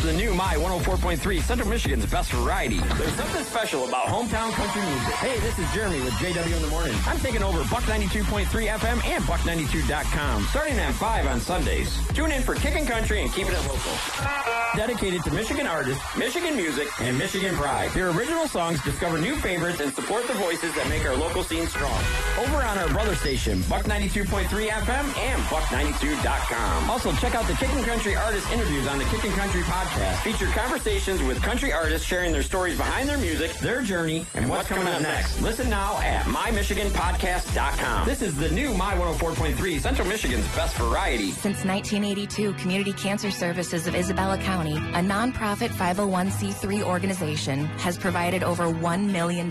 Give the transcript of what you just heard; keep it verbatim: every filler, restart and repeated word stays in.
the new My one oh four point three, Central Michigan's best variety. There's something special about hometown country music. Hey, this is Jeremy with J W in the Morning. I'm taking over Buck ninety-two point three F M and Buck ninety-two dot com, starting at five on Sundays. Tune in for Kickin' Country and keeping it local. Dedicated to Michigan artists, Michigan music, and Michigan pride. Hear original songs, discover new favorites, and support the voices that make our local scene strong. Over on our brother station, Buck ninety-two point three F M and Buck ninety-two dot com. Also, check out the Kickin' Country artist interviews on the Kickin' Country podcast. Feature conversations with country artists sharing their stories behind their music, their journey, and what's coming up next. Listen now at my michigan podcast dot com. This is the new My one oh four point three, Central Michigan's best variety. Since nineteen eighty-two, Community Cancer Services of Isabella County, a nonprofit five oh one c three organization, has provided over one million